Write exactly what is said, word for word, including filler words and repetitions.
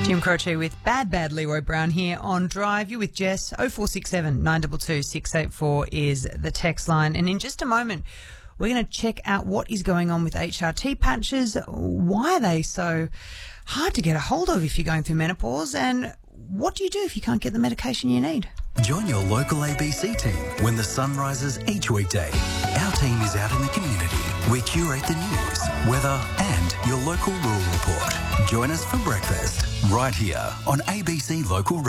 Jim Croce with Bad Bad Leroy Brown here on Drive. You with Jess. oh four six seven, nine two two, six eight four is the text line. And in just a moment, we're going to check out what is going on with H R T patches. Why are they so hard to get a hold of if you're going through menopause? And what do you do if you can't get the medication you need? Join your local A B C team when the sun rises each weekday. Our team is out in the community. We curate the news, weather and your local rural report. Join us for breakfast right here on A B C Local Radio.